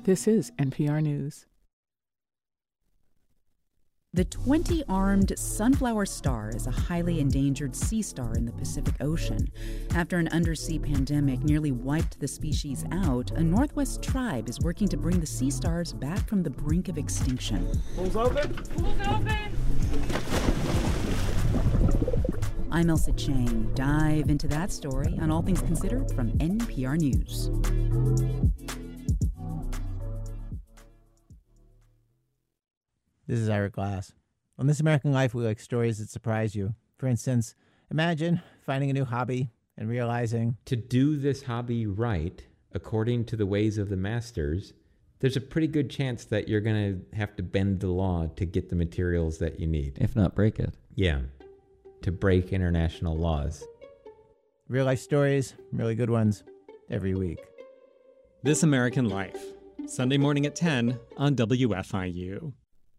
This is NPR News. The 20-armed sunflower star is a highly endangered sea star in the Pacific Ocean. After an undersea pandemic nearly wiped the species out, a Northwest tribe is working to bring the sea stars back from the brink of extinction. Pools open? Pools open! I'm Elsa Chang. Dive into that story on All Things Considered from NPR News. This is Eric Glass. On This American Life, we like stories that surprise you. For instance, imagine finding a new hobby and realizing to do this hobby right, according to the ways of the masters, there's a pretty good chance that you're going to have to bend the law to get the materials that you need. If not break it. Yeah, to break international laws. real life stories, really good ones, every week. This American Life, Sunday morning at 10 on WFIU.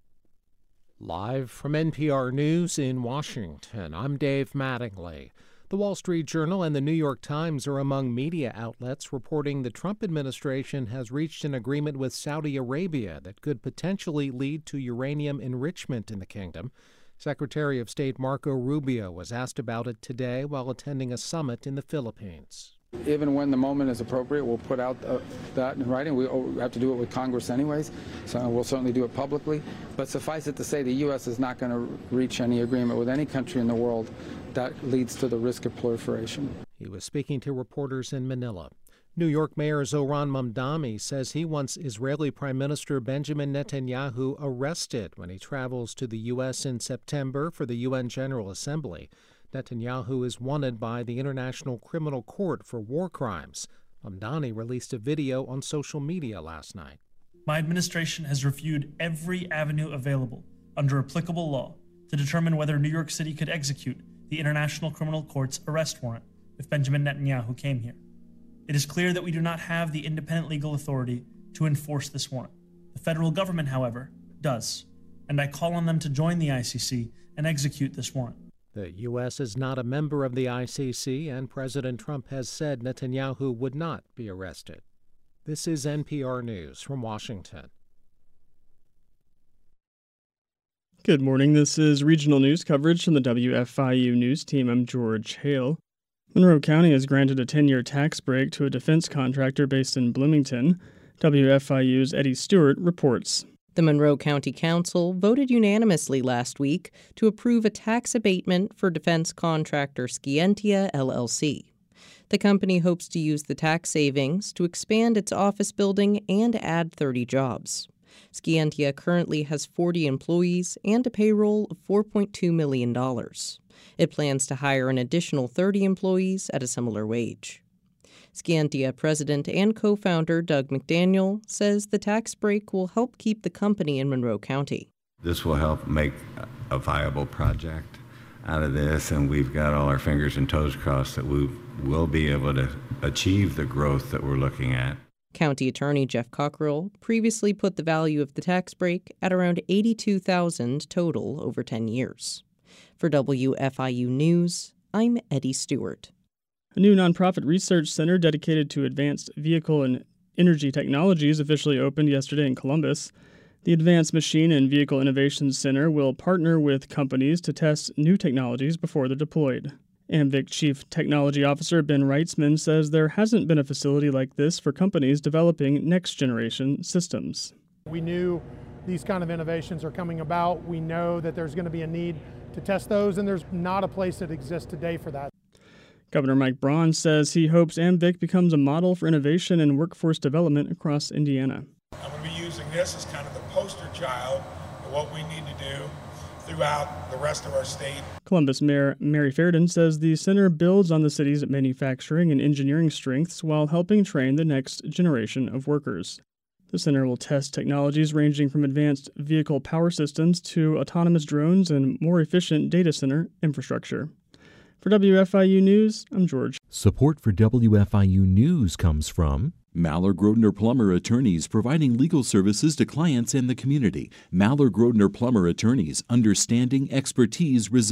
Live from NPR News in Washington, I'm Dave Mattingly. The Wall Street Journal and the New York Times are among media outlets reporting the Trump administration has reached an agreement with Saudi Arabia that could potentially lead to uranium enrichment in the kingdom. Secretary of State Marco Rubio was asked about it today while attending a summit in the Philippines. Even when the moment is appropriate, we'll put out that in writing. We have to do it with Congress anyways, so we'll certainly do it publicly. But suffice it to say, the U.S. is not going to reach any agreement with any country in the world that leads to the risk of proliferation. He was speaking to reporters in Manila. New York Mayor Zohran Mamdani says he wants Israeli Prime Minister Benjamin Netanyahu arrested when he travels to the U.S. in September for the UN General Assembly. Netanyahu is wanted by the International Criminal Court for war crimes. Mamdani released a video on social media last night. My administration has reviewed every avenue available under applicable law to determine whether New York City could execute the International Criminal Court's arrest warrant if Benjamin Netanyahu came here. It is clear that we do not have the independent legal authority to enforce this warrant. The federal government, however, does, and I call on them to join the ICC and execute this warrant. The U.S. is not a member of the ICC, and President Trump has said Netanyahu would not be arrested. This is NPR News from Washington. Good morning. This is regional news coverage from the WFIU News Team. I'm George Hale. Monroe County has granted a 10-year tax break to a defense contractor based in Bloomington. WFIU's Eddie Stewart reports. The Monroe County Council voted unanimously last week to approve a tax abatement for defense contractor Scientia, LLC. The company hopes to use the tax savings to expand its office building and add 30 jobs. Scientia currently has 40 employees and a payroll of $4.2 million. It plans to hire an additional 30 employees at a similar wage. Scientia president and co-founder Doug McDaniel says the tax break will help keep the company in Monroe County. This will help make a viable project out of this, and we've got all our fingers and toes crossed that we will be able to achieve the growth that we're looking at. County Attorney Jeff Cockrell previously put the value of the tax break at around $82,000 total over 10 years. For WFIU News, I'm Eddie Stewart. A new nonprofit research center dedicated to advanced vehicle and energy technologies officially opened yesterday in Columbus. The Advanced Machine and Vehicle Innovation Center will partner with companies to test new technologies before they're deployed. AMVIC Chief Technology Officer Ben Reitzman says there hasn't been a facility like this for companies developing next-generation systems. We knew these kind of innovations are coming about. We know that there's going to be a need to test those, and there's not a place that exists today for that. Governor Mike Braun says he hopes AMVIC becomes a model for innovation and workforce development across Indiana. I'm going to be using this as kind of the poster child of what we need to do throughout the rest of our state. Columbus Mayor Mary Fairden says the center builds on the city's manufacturing and engineering strengths while helping train the next generation of workers. The center will test technologies ranging from advanced vehicle power systems to autonomous drones and more efficient data center infrastructure. For WFIU News, I'm George. Support for WFIU News comes from Maller Grodner Plumber Attorneys, providing legal services to clients and the community. Maller Grodner Plumber Attorneys, understanding, expertise,